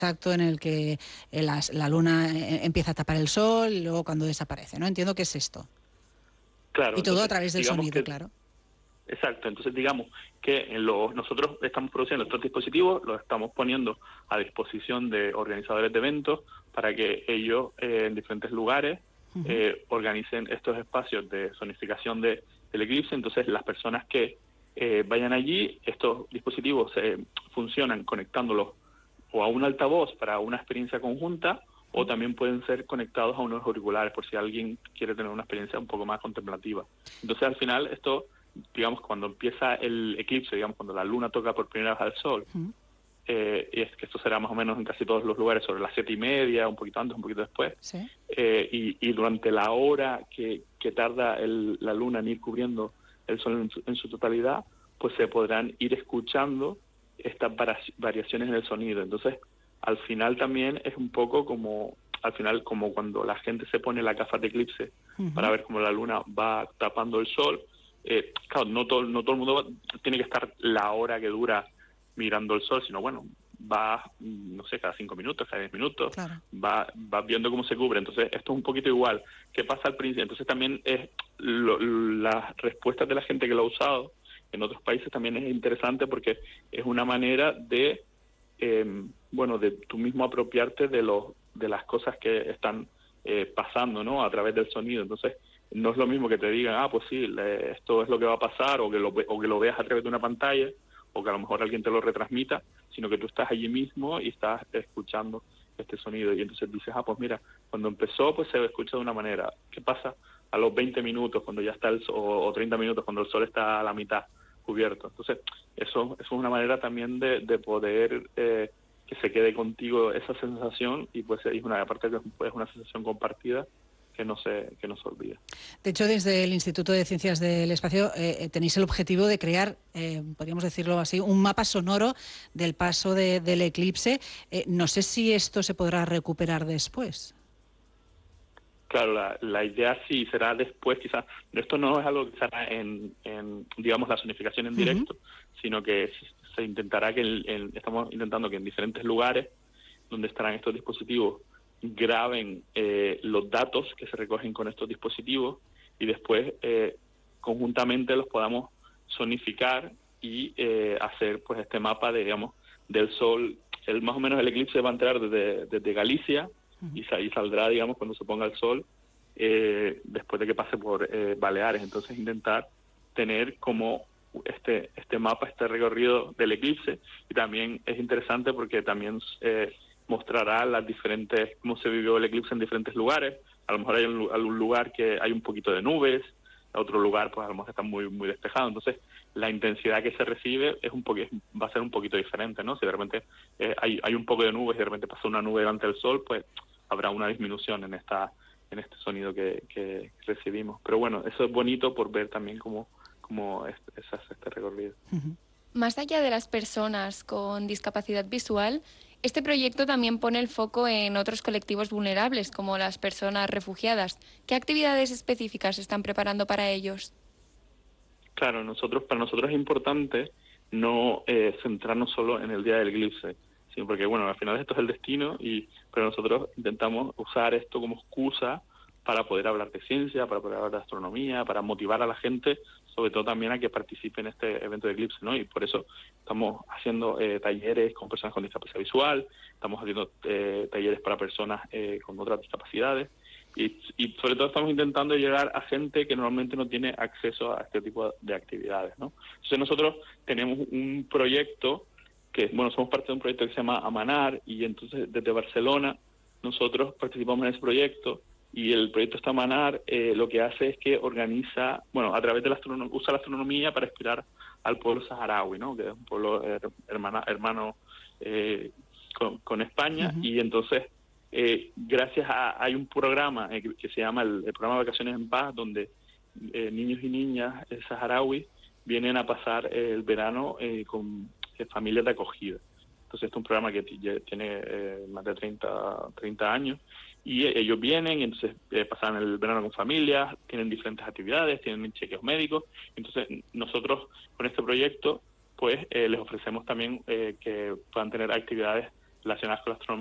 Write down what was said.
Exacto, en el que la luna empieza a tapar el sol y luego cuando desaparece, ¿no? Entiendo que es esto. Claro, Y todo a entonces través del digamos sonido, que claro. exacto, entonces digamos que nosotros estamos produciendo estos dispositivos, los estamos poniendo a disposición de organizadores de eventos para que ellos en diferentes lugares Uh-huh. organicen estos espacios de zonificación del eclipse. Entonces las personas que vayan allí, estos dispositivos funcionan conectándolos o a un altavoz para una experiencia conjunta, o también pueden ser conectados a unos auriculares por si alguien quiere tener una experiencia un poco más contemplativa. Entonces al final esto, digamos, cuando empieza el eclipse, digamos, cuando la luna toca por primera vez al sol, Uh-huh. y es que esto será más o menos en casi todos los lugares sobre las 7:30, un poquito antes, un poquito después, Sí. y durante la hora que tarda la luna en ir cubriendo el sol en su totalidad, pues se podrán ir escuchando estas variaciones en el sonido. Entonces, al final también es un poco como, al final, como cuando la gente se pone las gafas de eclipse para Uh-huh. ver cómo la luna va tapando el sol. Claro, no todo el mundo tiene que estar la hora que dura mirando el sol, sino bueno, va, no sé, cada 5 minutos, cada 10 minutos, Claro. va viendo cómo se cubre. Entonces, esto es un poquito igual. ¿Qué pasa al principio? Entonces, también es las respuestas de la gente que lo ha usado en otros países también es interesante porque es una manera de, bueno, de tú mismo apropiarte de las cosas que están pasando, ¿no? A través del sonido. Entonces, no es lo mismo que te digan, pues sí, esto es lo que va a pasar, o que lo veas a través de una pantalla, o que a lo mejor alguien te lo retransmita, sino que tú estás allí mismo y estás escuchando este sonido. Y entonces dices, pues mira, cuando empezó, pues se escucha de una manera. ¿Qué pasa a los 20 minutos, cuando ya está el sol, o 30 minutos, cuando el sol está a la mitad cubierto? Entonces, eso es una manera también de poder que se quede contigo esa sensación, y pues es una parte que es una sensación compartida que no se olvida. De hecho, desde el Instituto de Ciencias del Espacio tenéis el objetivo de crear, podríamos decirlo así, un mapa sonoro del paso del eclipse. No sé si esto se podrá recuperar después. Claro, la idea sí será después, quizás. Esto no es algo que será en digamos, la sonificación en Uh-huh. directo, sino que se intentará estamos intentando que en diferentes lugares donde estarán estos dispositivos graben los datos que se recogen con estos dispositivos, y después conjuntamente los podamos sonificar y hacer pues este mapa de, digamos, del sol. Más o menos el eclipse va a entrar desde Galicia, Uh-huh. y saldrá, digamos, cuando se ponga el sol, después de que pase por Baleares. Entonces intentar tener como este mapa, este recorrido del eclipse. Y también es interesante porque también mostrará las diferentes, cómo se vivió el eclipse en diferentes lugares. A lo mejor hay algún lugar que hay un poquito de nubes, a otro lugar pues a lo mejor está muy muy despejado. Entonces la intensidad que se recibe va a ser un poquito diferente, ¿no? Si de repente hay un poco de nubes y de repente pasa una nube delante del sol, pues habrá una disminución en este sonido que recibimos. Pero bueno, eso es bonito por ver también cómo es este recorrido. Uh-huh. Más allá de las personas con discapacidad visual, este proyecto también pone el foco en otros colectivos vulnerables, como las personas refugiadas. ¿Qué actividades específicas se están preparando para ellos? Claro, para nosotros es importante no centrarnos solo en el día del eclipse, sino porque, bueno, al final esto es el destino, pero nosotros intentamos usar esto como excusa para poder hablar de ciencia, para poder hablar de astronomía, para motivar a la gente, sobre todo también a que participe en este evento de eclipse, ¿no? Y por eso estamos haciendo talleres con personas con discapacidad visual, estamos haciendo talleres para personas con otras discapacidades, y sobre todo estamos intentando llegar a gente que normalmente no tiene acceso a este tipo de actividades, ¿no? Entonces nosotros tenemos un proyecto somos parte de un proyecto que se llama Amanar, y entonces desde Barcelona nosotros participamos en ese proyecto, y el proyecto Amanar lo que hace es que organiza, a través de usa la astronomía para inspirar al pueblo saharaui, ¿no? Que es un pueblo hermano con España. Uh-huh. Y entonces hay un programa que se llama el programa Vacaciones en Paz, donde niños y niñas saharauis vienen a pasar el verano con familias de acogida. Entonces este es un programa que tiene más de 30 años, y ellos vienen y entonces pasan el verano con familias, tienen diferentes actividades, tienen chequeos médicos. Entonces nosotros con este proyecto pues les ofrecemos también que puedan tener actividades relacionadas con la astronomía